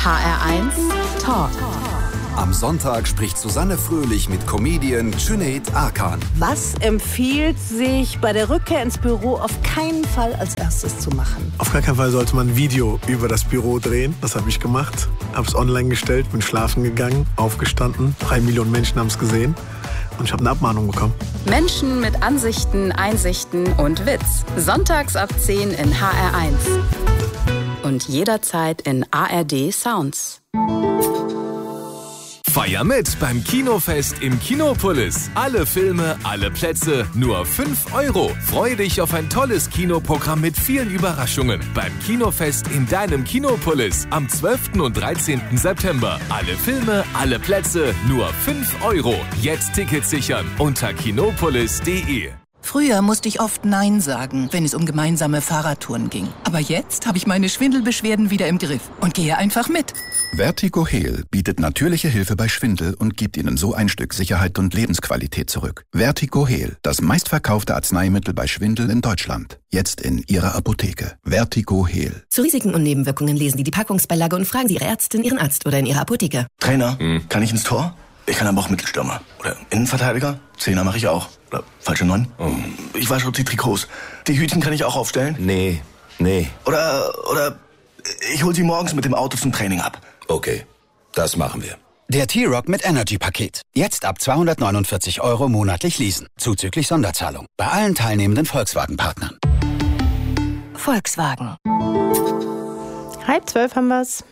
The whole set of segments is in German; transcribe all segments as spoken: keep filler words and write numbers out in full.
H R eins Talk. Am Sonntag spricht Susanne Fröhlich mit Comedian Cüneyt Arkan. Was empfiehlt sich bei der Rückkehr ins Büro auf keinen Fall als erstes zu machen? Auf gar keinen Fall sollte man ein Video über das Büro drehen. Das habe ich gemacht. Habe es online gestellt, bin schlafen gegangen, aufgestanden. Drei Millionen Menschen haben es gesehen. Und ich habe eine Abmahnung bekommen. Menschen mit Ansichten, Einsichten und Witz. Sonntags ab zehn in H R eins. Und jederzeit in A R D Sounds. Feier mit beim Kinofest im Kinopolis. Alle Filme, alle Plätze, nur fünf Euro. Freu dich auf ein tolles Kinoprogramm mit vielen Überraschungen. Beim Kinofest in deinem Kinopolis am zwölften und dreizehnten September. Alle Filme, alle Plätze, nur fünf Euro. Jetzt Tickets sichern unter kinopolis punkt de. Früher musste ich oft Nein sagen, wenn es um gemeinsame Fahrradtouren ging. Aber jetzt habe ich meine Schwindelbeschwerden wieder im Griff und gehe einfach mit. Vertigo-Heal bietet natürliche Hilfe bei Schwindel und gibt Ihnen so ein Stück Sicherheit und Lebensqualität zurück. Vertigo-Heal, das meistverkaufte Arzneimittel bei Schwindel in Deutschland. Jetzt in Ihrer Apotheke. Vertigo-Heal. Zu Risiken und Nebenwirkungen lesen Sie die Packungsbeilage und fragen Sie Ihre Ärztin, Ihren Arzt oder in Ihrer Apotheke. Trainer, hm. kann ich ins Tor? Ich kann aber auch Mittelstürmer. Oder Innenverteidiger. Zehner mache ich auch. Oder falsche Neun. Oh. Ich wasche auch die Trikots. Die Hütchen kann ich auch aufstellen. Nee, nee. Oder, oder ich hol sie morgens mit dem Auto zum Training ab. Okay, das machen wir. Der T-Rock mit Energy-Paket. Jetzt ab zweihundertneunundvierzig Euro monatlich leasen. Zuzüglich Sonderzahlung. Bei allen teilnehmenden Volkswagen-Partnern. Volkswagen. Halb zwölf haben wir's.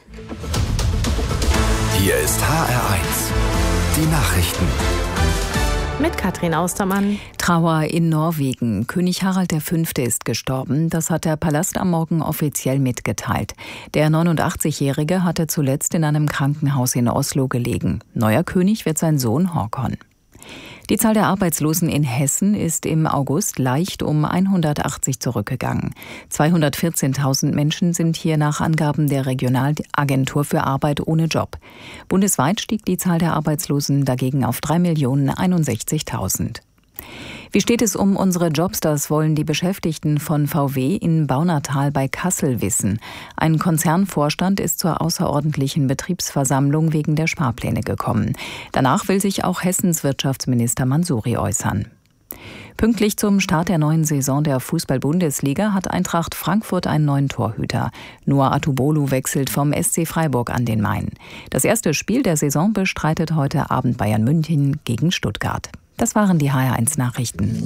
Hier ist H R eins. Die Nachrichten. Mit Katrin Austermann. Trauer in Norwegen. König Harald der Fünfte ist gestorben. Das hat der Palast am Morgen offiziell mitgeteilt. Der neunundachtzigjährige hatte zuletzt in einem Krankenhaus in Oslo gelegen. Neuer König wird sein Sohn Håkon. Die Zahl der Arbeitslosen in Hessen ist im August leicht um hundertachtzig zurückgegangen. zweihundertvierzehntausend Menschen sind hier nach Angaben der Regionalagentur für Arbeit ohne Job. Bundesweit stieg die Zahl der Arbeitslosen dagegen auf drei Millionen einundsechzigtausend. Wie steht es um unsere Jobs? Das wollen die Beschäftigten von V W in Baunatal bei Kassel wissen. Ein Konzernvorstand ist zur außerordentlichen Betriebsversammlung wegen der Sparpläne gekommen. Danach will sich auch Hessens Wirtschaftsminister Mansouri äußern. Pünktlich zum Start der neuen Saison der Fußball-Bundesliga hat Eintracht Frankfurt einen neuen Torhüter. Noah Atubolu wechselt vom S C Freiburg an den Main. Das erste Spiel der Saison bestreitet heute Abend Bayern München gegen Stuttgart. Das waren die H R eins Nachrichten.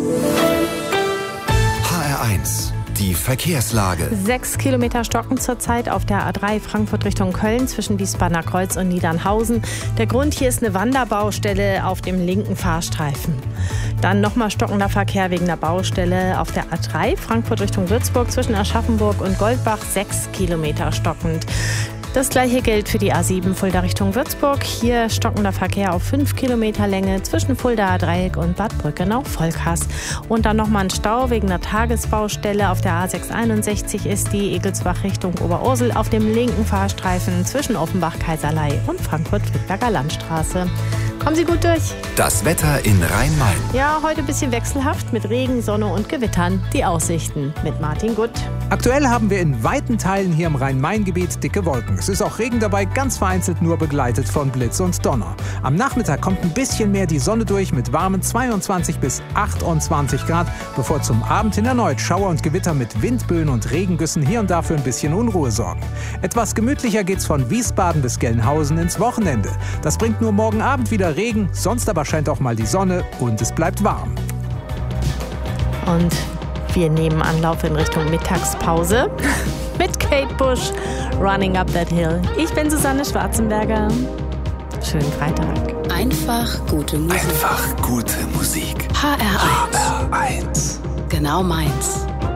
H R eins. Die Verkehrslage. Sechs Kilometer stocken zurzeit auf der A drei Frankfurt Richtung Köln zwischen Wiesbadener Kreuz und Niedernhausen. Der Grund hier ist eine Wanderbaustelle auf dem linken Fahrstreifen. Dann nochmal stockender Verkehr wegen der Baustelle auf der A drei Frankfurt Richtung Würzburg zwischen Aschaffenburg und Goldbach. Sechs Kilometer stockend. Das gleiche gilt für die A sieben Fulda Richtung Würzburg. Hier stockender Verkehr auf fünf Kilometer Länge zwischen Fuldaer Dreieck und Bad Brückenau-Vollkast. Und dann nochmal ein Stau wegen der Tagesbaustelle. Auf der A sechshunderteinundsechzig ist die Egelsbach Richtung Oberursel auf dem linken Fahrstreifen zwischen Offenbach-Kaiserlei und Frankfurt-Friedberger Landstraße. Kommen Sie gut durch. Das Wetter in Rhein-Main. Ja, heute ein bisschen wechselhaft mit Regen, Sonne und Gewittern. Die Aussichten mit Martin Gutt. Aktuell haben wir in weiten Teilen hier im Rhein-Main-Gebiet dicke Wolken. Es ist auch Regen dabei, ganz vereinzelt nur begleitet von Blitz und Donner. Am Nachmittag kommt ein bisschen mehr die Sonne durch mit warmen zweiundzwanzig bis achtundzwanzig Grad, bevor zum Abend hin erneut Schauer und Gewitter mit Windböen und Regengüssen hier und da für ein bisschen Unruhe sorgen. Etwas gemütlicher geht's von Wiesbaden bis Gelnhausen ins Wochenende. Das bringt nur morgen Abend wieder Regen, sonst aber scheint auch mal die Sonne und es bleibt warm. Und wir nehmen Anlauf in Richtung Mittagspause mit Kate Bush, Running Up That Hill. Ich bin Susanne Schwarzenberger. Schönen Freitag. Einfach gute Musik. Einfach gute Musik. H R eins. H R eins. Genau meins.